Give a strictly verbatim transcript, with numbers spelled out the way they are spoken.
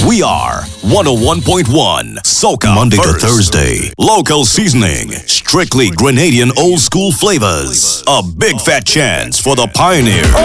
We are one oh one point one Soca Monday First. To Thursday. Local seasoning. Strictly Grenadian old school flavors. A big fat chance for the pioneers.